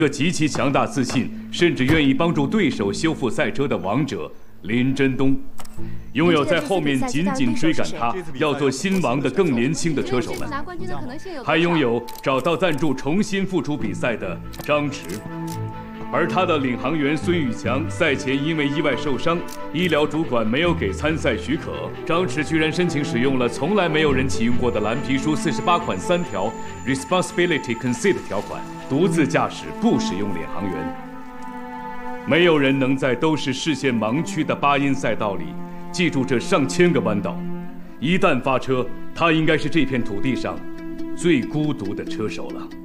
个极其强大自信，甚至愿意帮助对手修复赛车的王者林真东，拥有在后面紧紧追赶他，要做新王的更年轻的车手们，还拥有找到赞助重新复出比赛的张弛。而他的领航员孙宇强赛前因为意外受伤，医疗主管没有给参赛许可，张弛居然申请使用了从来没有人启用过的蓝皮书48款3条 Responsibility Concede 条款，独自驾驶不使用领航员。没有人能在都是视线盲区的巴音赛道里记住这上千个弯道，一旦发车，他应该是这片土地上最孤独的车手了。